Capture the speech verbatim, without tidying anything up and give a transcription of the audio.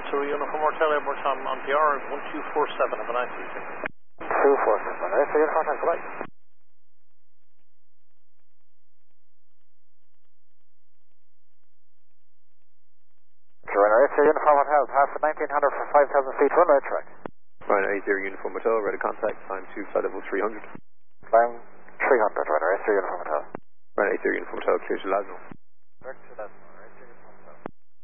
two Uniform Hotel Airport on, on P R one two four seven. Have a nice evening. two four seven. Right, so Uniform Hotel, goodbye. Runway eight zero Uniform Hotel, power for nineteen hundred for five thousand feet, runway track. Runway eight zero Uniform Hotel, ready to contact, climb to flight level three hundred. Climb three hundred, runway eight zero Uniform Hotel. Runway eight zero Uniform Hotel, clear to Lasno. Back to Lasno.